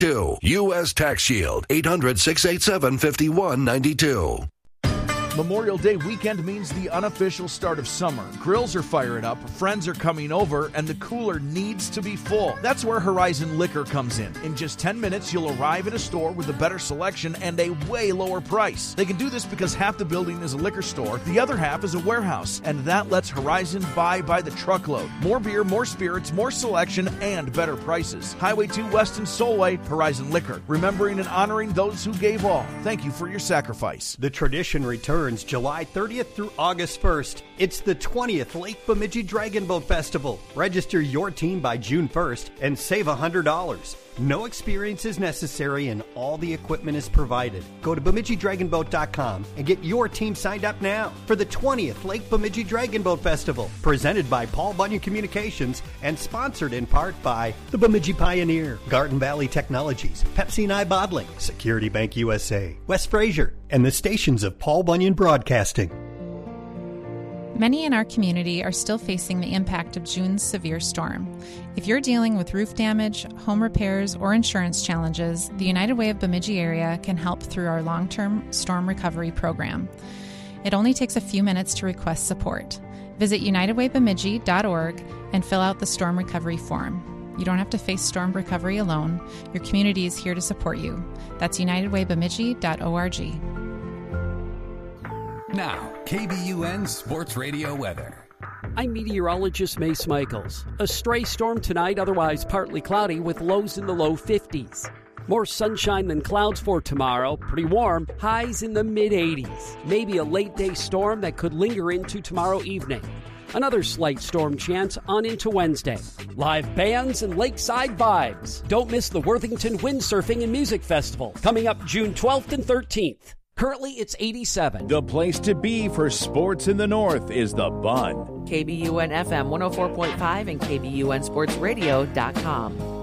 U.S. Tax Shield, 800-687-5192. Memorial Day weekend means the unofficial start of summer. Grills are firing up, friends are coming over, and the cooler needs to be full. That's where Horizon Liquor comes in. In just 10 minutes, you'll arrive at a store with a better selection and a way lower price. They can do this because half the building is a liquor store, the other half is a warehouse, and that lets Horizon buy by the truckload. More beer, more spirits, more selection, and better prices. Highway 2 West and Solway, Horizon Liquor. Remembering and honoring those who gave all. Thank you for your sacrifice. The tradition returns July 30th through August 1st. It's the 20th Lake Bemidji Dragon Boat Festival. Register your team by June 1st and save $100. No experience is necessary and all the equipment is provided. Go to BemidjiDragonBoat.com and get your team signed up now for the 20th Lake Bemidji Dragon Boat Festival, presented by Paul Bunyan Communications and sponsored in part by the Bemidji Pioneer, Garden Valley Technologies, Pepsi and I Bottling, Security Bank USA, West Fraser, and the stations of Paul Bunyan Broadcasting. Many in our community are still facing the impact of June's severe storm. If you're dealing with roof damage, home repairs, or insurance challenges, the United Way of Bemidji area can help through our long-term storm recovery program. It only takes a few minutes to request support. Visit unitedwaybemidji.org and fill out the storm recovery form. You don't have to face storm recovery alone. Your community is here to support you. That's unitedwaybemidji.org. Now, KBUN Sports Radio weather. I'm meteorologist Mace Michaels. A stray storm tonight, otherwise partly cloudy with lows in the low 50s. More sunshine than clouds for tomorrow. Pretty warm, highs in the mid-80s. Maybe a late-day storm that could linger into tomorrow evening. Another slight storm chance on into Wednesday. Live bands and lakeside vibes. Don't miss the Worthington Windsurfing and Music Festival coming up June 12th and 13th. Currently, it's 87. The place to be for sports in the North is the Bun. KBUN FM 104.5 and KBUNSportsRadio.com.